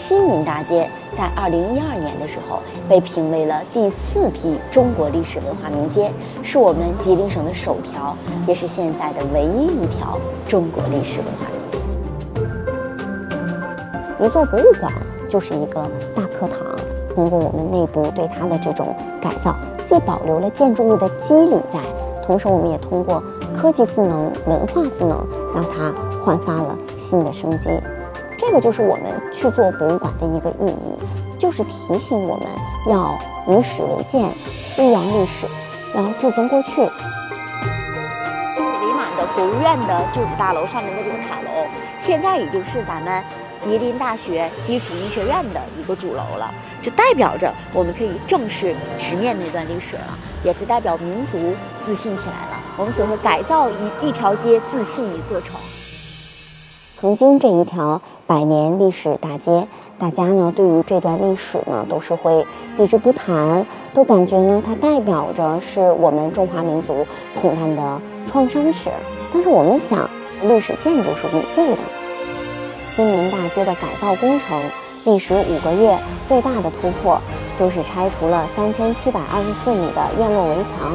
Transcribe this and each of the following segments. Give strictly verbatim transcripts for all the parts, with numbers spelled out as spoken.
新民大街在二零一二年的时候被评为了第四批中国历史文化名街，是我们吉林省的首条，也是现在的唯一一条中国历史文化名街。一座博物馆就是一个大课堂，通过我们内部对它的这种改造，既保留了建筑物的肌理在，同时我们也通过科技赋能、文化赋能，让它焕发了新的生机。这个就是我们去做博物馆的一个意义，就是提醒我们要以史为鉴，弘扬历史，要致敬过去。 李满的国务院的旧址大楼上面的这个塔楼，现在已经是咱们吉林大学基础医学院的一个主楼了，这代表着我们可以正式直面那段历史了，也是代表民族自信起来了。我们所说改造一一条街，自信一座城。 曾经这一条百年历史大街，大家呢对于这段历史呢都是会避之不谈，都感觉呢它代表着是我们中华民族苦难的创伤史。但是我们想，历史建筑是无罪的。金民大街的改造工程历时五个月，最大的突破就是拆除了三千七百二十四米的院落围墙。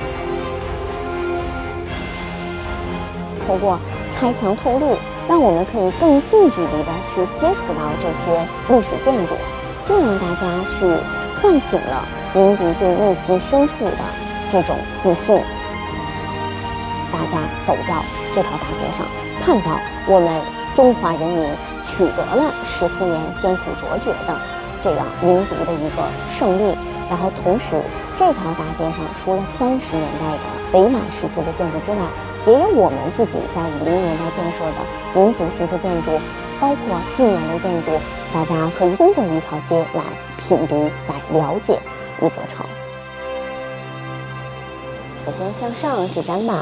通过拆墙透路，让我们可以更近距离的去接触到这些历史建筑，就让大家去唤醒了民族最内心深处的这种自信。大家走到这条大街上，看到我们中华人民取得了十四年艰苦卓绝的这样民族的一个胜利，然后同时这条大街上除了三十年代的伪满时期的建筑之外，也有我们自己在五零年代建设的民族形式建筑，包括近年的建筑，大家可以通过一条街来品读、来了解一座城。首先向上是展板。